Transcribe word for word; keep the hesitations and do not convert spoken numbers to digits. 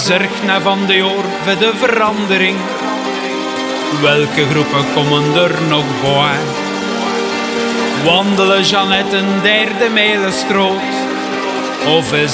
zorgt na van de jaar voor de verandering? Welke groepen komen er nog bij? Wandelen Jeannette een derde Meilenstroot? Of is